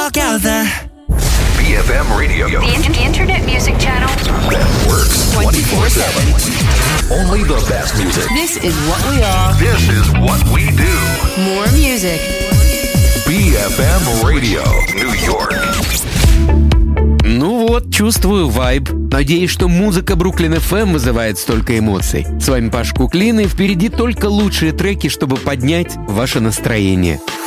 together. BFM Radio. The internet music channel That works 24/7. Only the best music. This is what we are. This is what we do. More music. BFM Radio. New York. Ну вот, чувствую вайб. Надеюсь, что музыка Бруклин FM вызывает столько эмоций. С вами Паш Куклин, и впереди только лучшие треки, чтобы поднять ваше настроение.